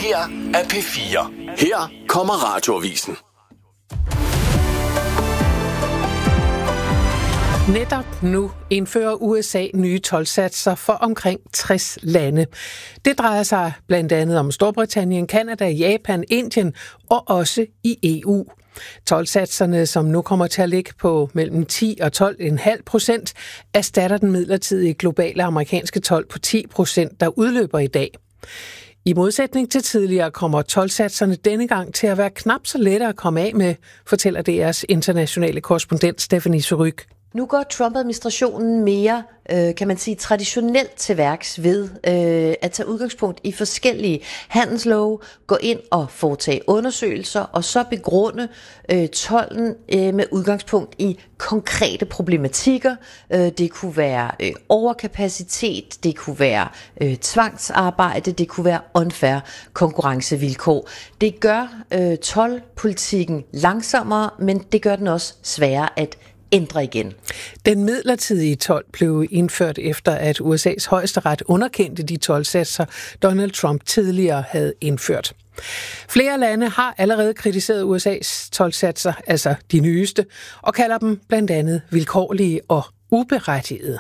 her er P4. Her kommer Radioavisen. Netop nu indfører USA nye toldsatser for omkring 60 lande. Det drejer sig blandt andet om Storbritannien, Canada, Japan, Indien og også i EU. Toldsatserne, som nu kommer til at ligge på mellem 10 og 12,5%, erstatter den midlertidige globale amerikanske told på 10%, der udløber i dag. I modsætning til tidligere kommer toldsatserne denne gang til at være knap så lette at komme af med, fortæller DR's internationale korrespondent Stephanie Surrugue. Nu går Trump-administrationen mere, kan man sige, traditionelt til værks ved at tage udgangspunkt i forskellige handelslove, gå ind og foretage undersøgelser, og så begrunde tolden med udgangspunkt i konkrete problematikker. Det kunne være overkapacitet, det kunne være tvangsarbejde, det kunne være unfair konkurrencevilkår. Det gør toldpolitikken langsommere, men det gør den også sværere at ændre igen. Den midlertidige told blev indført efter, at USA's højesteret underkendte de toldsatser, Donald Trump tidligere havde indført. Flere lande har allerede kritiseret USA's toldsatser, altså de nyeste, og kalder dem blandt andet vilkårlige og uberettigede.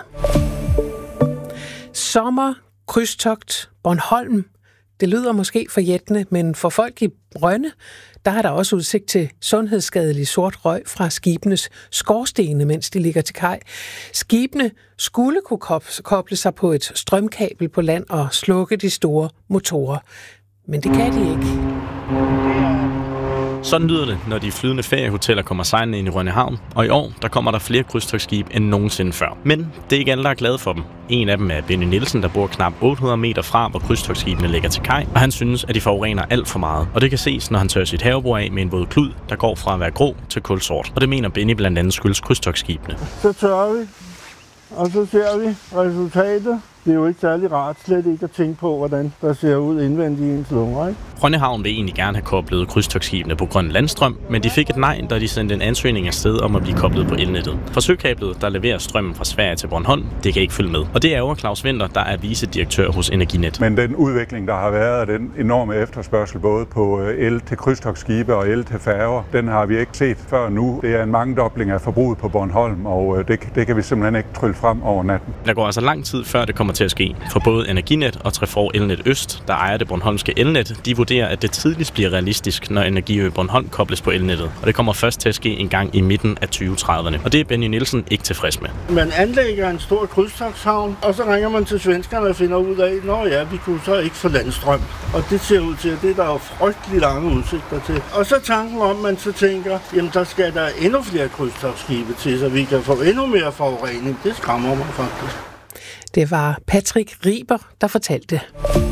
Sommer, krydstogt, Bornholm. Det lyder måske forjættende, men for folk i Rønne, der er der også udsigt til sundhedsskadelig sort røg fra skibenes skorstene, mens de ligger til kaj. Skibene skulle kunne koble sig på et strømkabel på land og slukke de store motorer. Men det kan de ikke. Sådan lyder det, når de flydende feriehoteller kommer sejlende ind i Rønne Havn, og i år der kommer der flere krydstogtskib end nogensinde før. Men det er ikke alle, der er glade for dem. En af dem er Benny Nielsen, der bor knap 800 meter fra, hvor krydstogtskibene ligger til kaj, og han synes, at de forurener alt for meget. Og det kan ses, når han tørrer sit havebord af med en våd klud, der går fra at være grå til kulsort. Og det mener Benny blandt andet skyldes krydstogtskibene. Så tørrer vi, og så ser vi resultatet. Det er jo ikke særlig rart slet ikke at tænke på, hvordan der ser ud indvendigt i ens lunger, ikke? Rønne Havn vil egentlig gerne have koblet krydstogtskibene på grøn landstrøm, men de fik et nej, da de sendte en ansøgning afsted om at blive koblet på elnettet. For søkablet, der leverer strømmen fra Sverige til Bornholm, det kan ikke følge med. Og det er jo Claus Winther, der er vicedirektør hos Energinet. Men den udvikling, der har været, den enorme efterspørgsel både på el til krydstogtskibe og el til færger, den har vi ikke set før nu. Det er en mangedobling af forbruget på Bornholm, og det kan vi simpelthen ikke trylle frem over natten. Der går altså lang tid, før det kommer til at ske. For både Energinet og Trefor Elnet Øst, der ejer det bornholmske elnet, de vurderer, at det tidligst bliver realistisk, når Energiø Bornholm kobles på elnettet. Og det kommer først til at ske en gang i midten af 2030'erne. Og det er Benny Nielsen ikke tilfreds med. Man anlægger en stor krydstogtshavn, og så ringer man til svenskerne og finder ud af, vi kunne så ikke få landstrøm. Og det ser ud til, at det er der jo frygtelig lange udsigter til. Og så tanken om, man så tænker, jamen der skal der endnu flere krydstogtskibe til, så vi kan få endnu mere forurening. Det skræmmer mig faktisk. Det var Patrick Riber, der fortalte.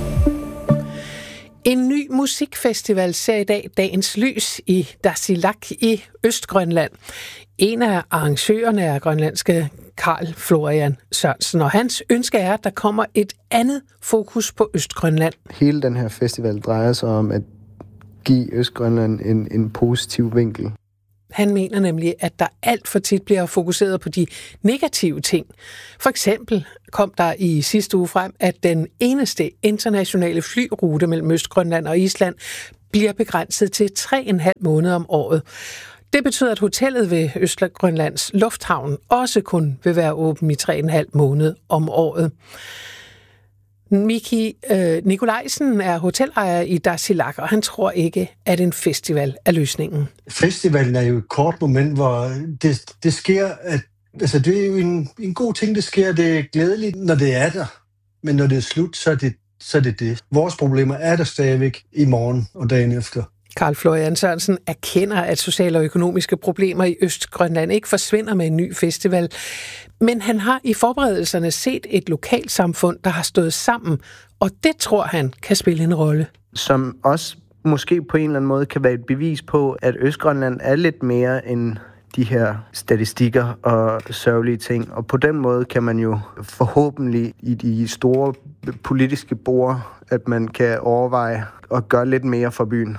En ny musikfestival ser i dag dagens lys i Tasiilaq i Østgrønland. En af arrangørerne er grønlandske Carl Florian Sørensen, og hans ønske er, at der kommer et andet fokus på Østgrønland. Hele den her festival drejer sig om at give Østgrønland en positiv vinkel. Han mener nemlig, at der alt for tit bliver fokuseret på de negative ting. For eksempel kom der i sidste uge frem, at den eneste internationale flyrute mellem Østgrønland og Island bliver begrænset til 3,5 måneder om året. Det betyder, at hotellet ved Østgrønlands Lufthavn også kun vil være åben i 3,5 måneder om året. Miki Nikolajsen er hotelejer i Tasiilaq, og han tror ikke, at en festival er løsningen. Festivalen er jo et kort moment, hvor det sker, altså det er jo en god ting, det sker. Det er glædeligt, når det er der, men når det er slut, så er det det. Vores problemer er der stadigvæk i morgen og dagen efter. Carl Florian Sørensen erkender, at sociale og økonomiske problemer i Østgrønland ikke forsvinder med en ny festival. Men han har i forberedelserne set et lokalsamfund, der har stået sammen, og det tror han kan spille en rolle. Som også måske på en eller anden måde kan være et bevis på, at Østgrønland er lidt mere end de her statistikker og sørgelige ting. Og på den måde kan man jo forhåbentlig i de store politiske bord, at man kan overveje at gøre lidt mere for byen.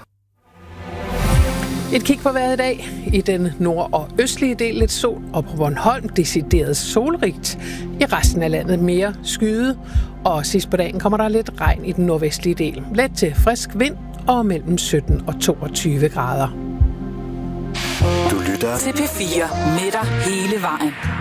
Et kig på vejret i dag. I den nord- og østlige del lidt sol, og på Bornholm decideret solrigt. I resten af landet mere skyde, og sidst på dagen kommer der lidt regn i den nordvestlige del. Let til frisk vind og mellem 17 og 22 grader. Du lytter til P4 med dig hele vejen.